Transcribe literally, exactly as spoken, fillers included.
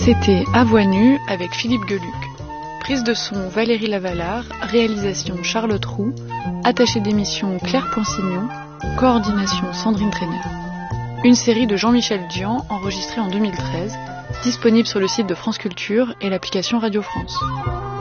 C'était À voix nue avec Philippe Geluc. Prise de son Valérie Lavallard, réalisation Charlotte Roux, attachée d'émission Claire Ponsignon, coordination Sandrine Trainer. Une série de Jean-Michel Dian enregistrée en deux mille treize, disponible sur le site de France Culture et l'application Radio France.